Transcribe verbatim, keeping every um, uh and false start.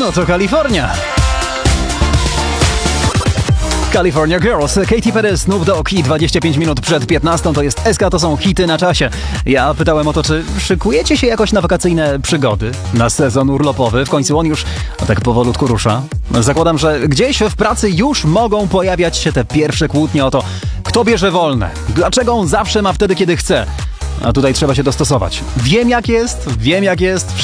No to Kalifornia. California Girls, Katy Perry, Snoop Dogg i dwadzieścia pięć minut przed piętnastą to jest S K, to są hity na czasie. Ja pytałem o to, czy szykujecie się jakoś na wakacyjne przygody, na sezon urlopowy, w końcu on już tak powolutku rusza. Zakładam, że gdzieś w pracy już mogą pojawiać się te pierwsze kłótnie o to, kto bierze wolne, dlaczego on zawsze ma wtedy, kiedy chce. A tutaj trzeba się dostosować. Wiem jak jest, wiem jak jest.